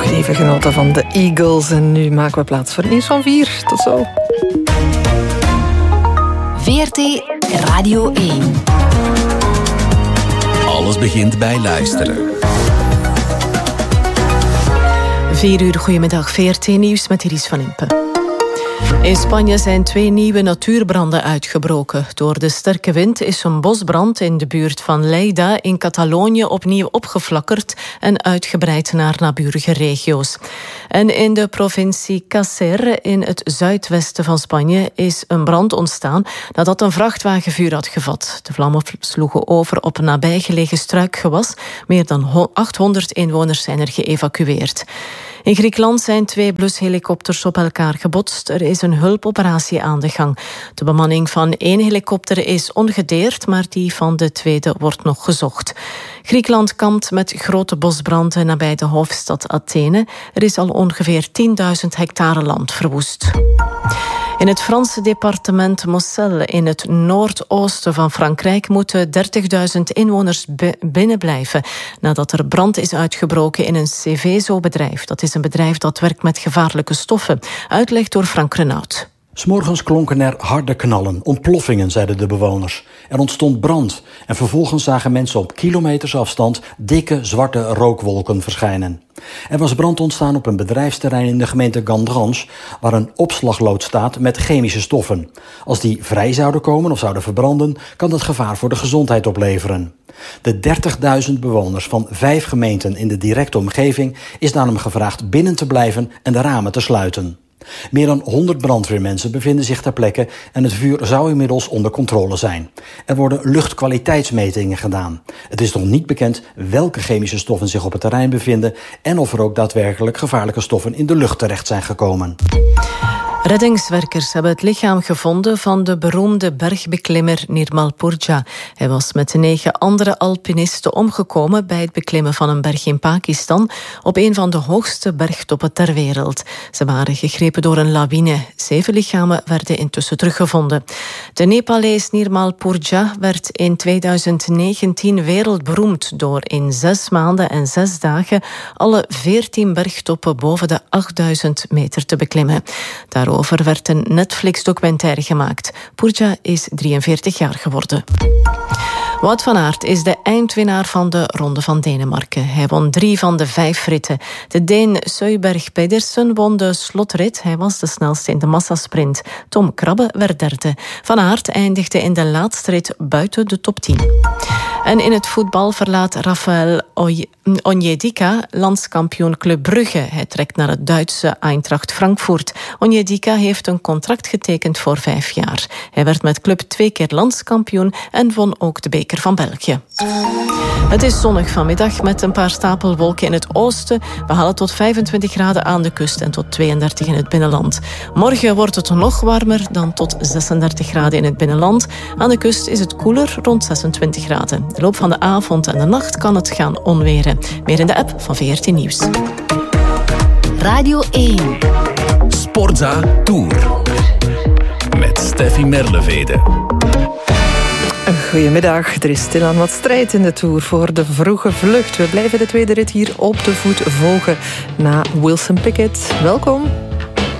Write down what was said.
Even genoten van de Eagles. En nu maken we plaats voor het nieuws van 4. Tot zo. VRT Radio 1. Alles begint bij luisteren. 4 uur, goedemiddag. VRT-nieuws met Iris van Impe. In Spanje zijn 2 nieuwe natuurbranden uitgebroken. Door de sterke wind is een bosbrand in de buurt van Lleida in Catalonië opnieuw opgeflakkerd en uitgebreid naar naburige regio's. En in de provincie Cácer, in het zuidwesten van Spanje, is een brand ontstaan nadat een vrachtwagen vuur had gevat. De vlammen sloegen over op een nabijgelegen struikgewas. Meer dan 800 inwoners zijn er geëvacueerd. In Griekenland zijn 2 blushelikopters op elkaar gebotst. Er is een hulpoperatie aan de gang. De bemanning van 1 helikopter is ongedeerd, maar die van de tweede wordt nog gezocht. Griekenland kampt met grote bosbranden nabij de hoofdstad Athene. Er is al ongeveer 10.000 hectare land verwoest. In het Franse departement Moselle, in het noordoosten van Frankrijk, moeten 30.000 inwoners binnenblijven nadat er brand is uitgebroken in een Cveso-bedrijf. Dat is een bedrijf dat werkt met gevaarlijke stoffen. Uitleg door Frank Renaud. 's Morgens klonken er harde knallen, ontploffingen, zeiden de bewoners. Er ontstond brand en vervolgens zagen mensen op kilometers afstand dikke zwarte rookwolken verschijnen. Er was brand ontstaan op een bedrijfsterrein in de gemeente Gandrange, waar een opslagloods staat met chemische stoffen. Als die vrij zouden komen of zouden verbranden, kan dat gevaar voor de gezondheid opleveren. De 30.000 bewoners van 5 gemeenten in de directe omgeving is daarom gevraagd binnen te blijven en de ramen te sluiten. Meer dan 100 brandweermensen bevinden zich ter plekke en het vuur zou inmiddels onder controle zijn. Er worden luchtkwaliteitsmetingen gedaan. Het is nog niet bekend welke chemische stoffen zich op het terrein bevinden en of er ook daadwerkelijk gevaarlijke stoffen in de lucht terecht zijn gekomen. Reddingswerkers hebben het lichaam gevonden van de beroemde bergbeklimmer Nirmal Purja. Hij was met 9 andere alpinisten omgekomen bij het beklimmen van een berg in Pakistan op een van de hoogste bergtoppen ter wereld. Ze waren gegrepen door een lawine. 7 lichamen werden intussen teruggevonden. De Nepalees Nirmal Purja werd in 2019 wereldberoemd door in 6 maanden en 6 dagen alle 14 bergtoppen boven de 8000 meter te beklimmen. Daarover werd een Netflix-documentaire gemaakt. Purja is 43 jaar geworden. Wout van Aert is de eindwinnaar van de Ronde van Denemarken. Hij won 3 van de 5 ritten. De Deen Søyberg Pedersen won de slotrit. Hij was de snelste in de massasprint. Tom Krabbe werd derde. Van Aert eindigde in de laatste rit buiten de top 10. En in het voetbal verlaat Rafael Onyedika landskampioen Club Brugge. Hij trekt naar het Duitse Eintracht Frankfurt. Onyedika heeft een contract getekend voor 5 jaar. Hij werd met club 2 keer landskampioen en won ook de beker van België. Het is zonnig vanmiddag met een paar stapelwolken in het oosten. We halen tot 25 graden aan de kust en tot 32 in het binnenland. Morgen wordt het nog warmer dan tot 36 graden in het binnenland. Aan de kust is het koeler, rond 26 graden. De loop van de avond en de nacht kan het gaan onweren. Meer in de app van VRT Nieuws. Radio 1. Sportza Tour. Met Steffi Merlevede. Goedemiddag. Er is stilaan wat strijd in de Tour voor de vroege vlucht. We blijven de tweede rit hier op de voet volgen na Wilson Pickett. Welkom.